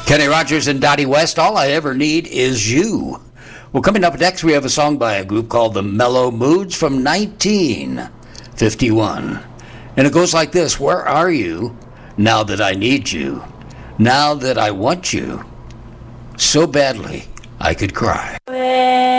Kenny Rogers and Dottie West, All I Ever Need Is You. Well, coming up next, we have a song by a group called the Mellow Moods from 1951. And it goes like this: where are you now that I need you? Now that I want you so badly I could cry.